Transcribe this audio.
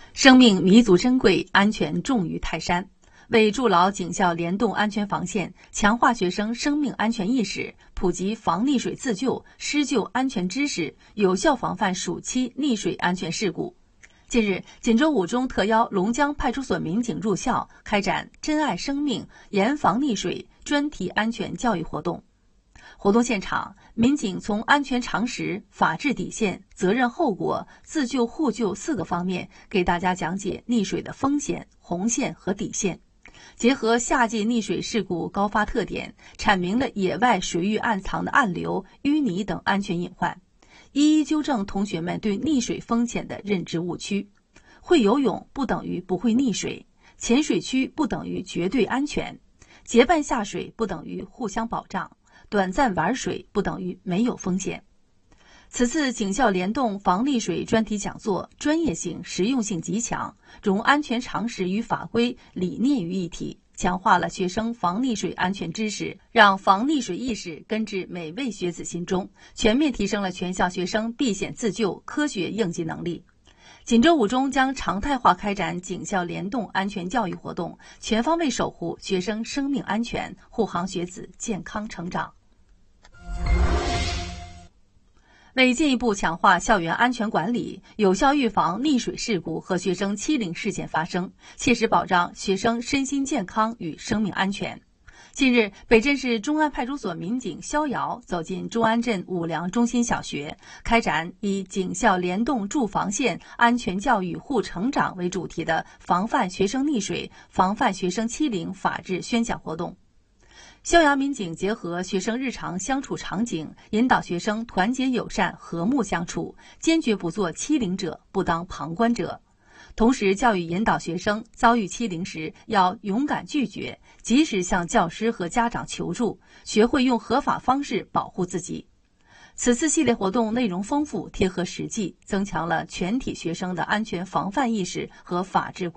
生命弥足珍贵，安全重于泰山。为筑牢警校联动安全防线，强化学生生命安全意识，普及防溺水自救、施救安全知识，有效防范暑期溺水安全事故。近日，锦州五中特邀龙江派出所民警入校，开展珍爱生命、严防溺水专题安全教育活动。活动现场，民警从安全常识、法治底线、责任后果、自救互救4个方面给大家讲解溺水的风险、红线和底线，结合夏季溺水事故高发特点，阐明了野外水域暗藏的暗流、淤泥等安全隐患，一一纠正同学们对溺水风险的认知误区。会游泳不等于不会溺水，浅水区不等于绝对安全，结伴下水不等于互相保障，短暂玩水不等于没有风险。此次警校联动防溺水专题讲座专业性、实用性极强，融安全常识与法规理念于一体，强化了学生防溺水安全知识，让防溺水意识根植每位学子心中，全面提升了全校学生避险自救、科学应急能力。锦州五中将常态化开展警校联动安全教育活动，全方位守护学生生命安全，护航学子健康成长。为进一步强化校园安全管理，有效预防溺水事故和学生欺凌事件发生，切实保障学生身心健康与生命安全。近日，北镇市中安派出所民警逍遥走进中安镇五粮中心小学，开展以警校联动筑防线、安全教育护成长为主题的防范学生溺水、防范学生欺凌法治宣讲活动。逍遥民警结合学生日常相处场景，引导学生团结友善、和睦相处，坚决不做欺凌者、不当旁观者。同时教育引导学生遭遇欺凌时要勇敢拒绝，及时向教师和家长求助，学会用合法方式保护自己。此次系列活动内容丰富，贴合实际，增强了全体学生的安全防范意识和法治